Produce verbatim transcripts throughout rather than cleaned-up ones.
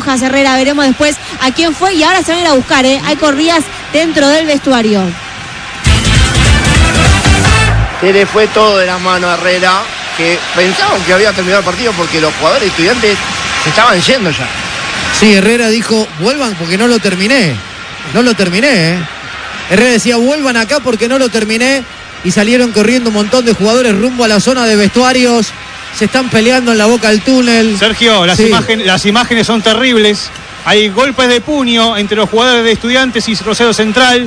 Rojas, Herrera, veremos después a quién fue y ahora se van a ir a buscar, ¿eh? Hay corridas dentro del vestuario. Se le fue todo de las manos a Herrera, que pensaban que había terminado el partido porque los jugadores estudiantes se estaban yendo ya. Sí, Herrera dijo, vuelvan porque no lo terminé. No lo terminé, ¿eh? Herrera decía, vuelvan acá porque no lo terminé. Y salieron corriendo un montón de jugadores rumbo a la zona de vestuarios. Se están peleando en la boca del túnel. Sergio, las, sí. imágenes, las imágenes son terribles. Hay golpes de puño entre los jugadores de Estudiantes y Rosario Central.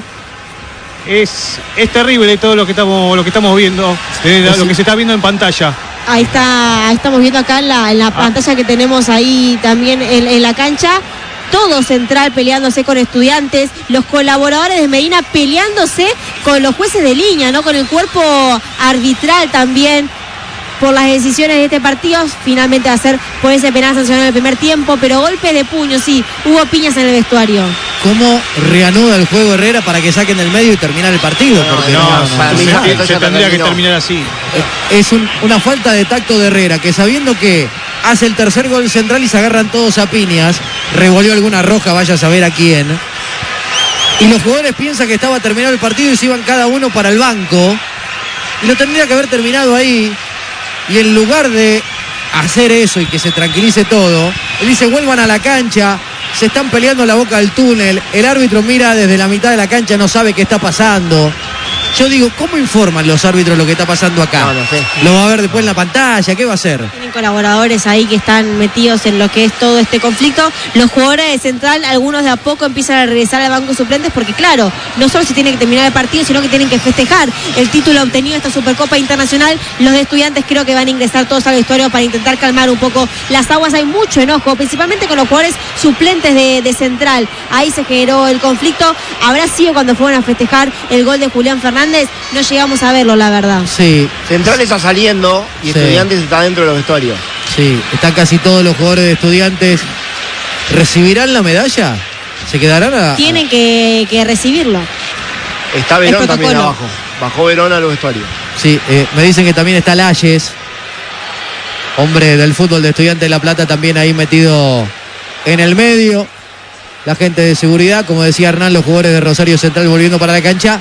Es, es terrible todo lo que estamos, lo que estamos viendo, eh, lo que se está viendo en pantalla. Ahí está, estamos viendo acá en la, en la ah. pantalla que tenemos ahí también en, en la cancha. Todo Central peleándose con Estudiantes, los colaboradores de Medina peleándose con los jueces de línea, ¿no? Con el cuerpo arbitral también, por las decisiones de este partido. Finalmente va a ser por ese penal sancionado en el primer tiempo, pero golpes de puño, sí, hubo piñas en el vestuario. ¿Cómo reanuda el juego Herrera para que saquen del medio y terminar el partido? No, Porque no, no, no, no, para no, mí no, se, no, se tendría que terminar así. Es un, una falta de tacto de Herrera, que sabiendo que hace el tercer gol Central y se agarran todos a piñas, revolvió alguna roja, vaya a saber a quién. Y los jugadores piensan que estaba terminado el partido y se iban cada uno para el banco. Y lo tendría que haber terminado ahí. Y en lugar de hacer eso y que se tranquilice todo, él dice, vuelvan a la cancha, se están peleando en la boca del túnel, el árbitro mira desde la mitad de la cancha, no sabe qué está pasando. Yo digo, ¿cómo informan los árbitros lo que está pasando acá? No, no sé. Lo va a ver después en la pantalla, ¿qué va a hacer? Tienen colaboradores ahí que están metidos en lo que es todo este conflicto. Los jugadores de Central, algunos de a poco empiezan a regresar al banco de suplentes porque, claro, no solo se tiene que terminar el partido, sino que tienen que festejar el título obtenido esta Supercopa Internacional. Los de Estudiantes creo que van a ingresar todos al vestuario para intentar calmar un poco las aguas. Hay mucho enojo, principalmente con los jugadores suplentes de, de Central. Ahí se generó el conflicto. Habrá sido cuando fueron a festejar el gol de Julián Fernández. No llegamos a verlo, la verdad. Sí. Central está saliendo y sí. Estudiantes está dentro de los vestuarios. Sí, están casi todos los jugadores de Estudiantes. ¿Recibirán la medalla? ¿Se quedarán a...? Tienen que, que recibirlo. Está Verón también abajo. Bajó Verón a los vestuarios. Sí, eh, me dicen que también está Layes, hombre del fútbol de Estudiantes de La Plata, también ahí metido en el medio. La gente de seguridad, como decía Hernán, los jugadores de Rosario Central volviendo para la cancha.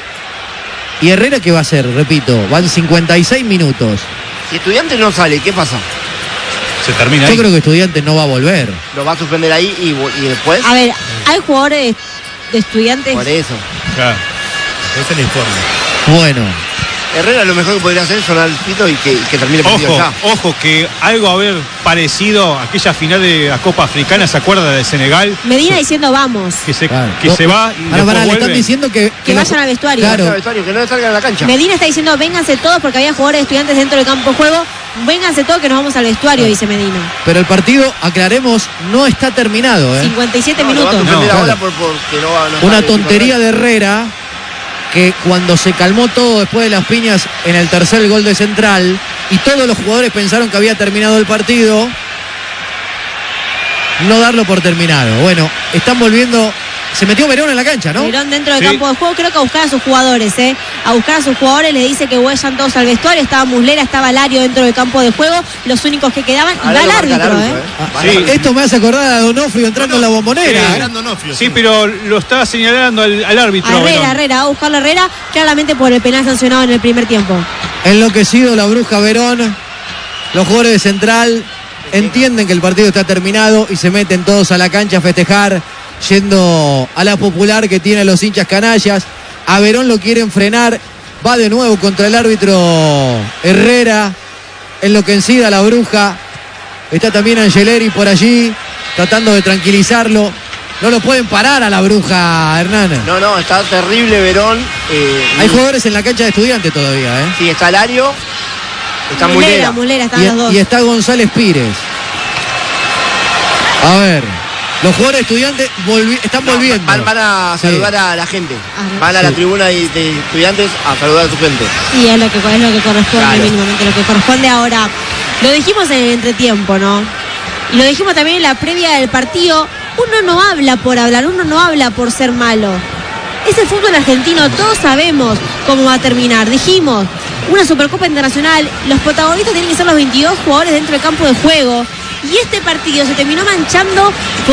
¿Y Herrera qué va a hacer? Repito, van cincuenta y seis minutos. Si Estudiantes no sale, ¿qué pasa? Se termina Yo ahí. creo que Estudiantes no va a volver. Lo va a suspender ahí y, y después. A ver, hay jugadores de, de Estudiantes. Por eso. Claro. Es el informe. Bueno. Herrera lo mejor que podría hacer es sonar el pito y que, y que termine el partido Ojo, ya. ojo, que algo haber parecido a aquella final de la Copa Africana, ¿se acuerda de Senegal? Medina diciendo vamos. Que se, Claro. que No, se va y Ahora, después para, le vuelve. están diciendo que... Que la- vayan al vestuario. Claro. Al vestuario, que no salgan a la cancha. Medina está diciendo, vénganse todos porque había jugadores de Estudiantes dentro del campo de juego. Vénganse todos que nos vamos al vestuario, dice Medina. Pero el partido, aclaremos, no está terminado, ¿eh? cincuenta y siete No, lo va a minutos. suspender No, ahora claro. por, porque no va, no Una sale, tontería no de Herrera, que cuando se calmó todo después de las piñas en el tercer gol de Central y todos los jugadores pensaron que había terminado el partido, no darlo por terminado. Bueno, están volviendo. Se metió Verón en la cancha, ¿no? Verón dentro del Sí. campo de juego, creo que a buscar a sus jugadores, ¿eh? A buscar a sus jugadores, le dice que vayan todos al vestuario. Estaba Muslera, estaba Lario dentro del campo de juego, los únicos que quedaban. Y Ahora va el lo marca el árbitro, árbitro, ¿eh? ¿eh? Sí. Esto me hace acordar a Donofrio entrando en la bombonera. Sí, ¿eh? Sí, pero lo estaba señalando al, al árbitro. A Herrera, Verón. Herrera, a buscarlo a Herrera, claramente por el penal sancionado en el primer tiempo. Enloquecido la bruja Verón. Los jugadores de Central entienden que el partido está terminado y se meten todos a la cancha a festejar, yendo a la popular que tienen los hinchas canallas. A Verón lo quieren frenar. Va de nuevo contra el árbitro Herrera. Enloquecida la bruja. Está también Angeleri por allí, tratando de tranquilizarlo. No lo pueden parar a la bruja, Hernán. No, no, está terrible Verón. Eh, Hay y- jugadores en la cancha de Estudiantes todavía, ¿eh? Sí, está Lario. Está Mulera, Mulera. Mulera, están Y, los dos. y está González Pires. A ver, los jugadores de Estudiantes volvi- están No, volviendo. van, van a Sí. saludar a la gente. Ah, Van a la sí. tribuna de, de Estudiantes a saludar a su gente. Sí, es lo que, es lo que corresponde, Claro. mínimamente, lo que corresponde ahora. Lo dijimos en el entretiempo, ¿no? Y lo dijimos también en la previa del partido. Uno no habla por hablar, uno no habla por ser malo. Es el fútbol argentino, todos sabemos cómo va a terminar. Dijimos, una Supercopa Internacional, los protagonistas tienen que ser los veintidós jugadores dentro del campo de juego. Y este partido se terminó manchando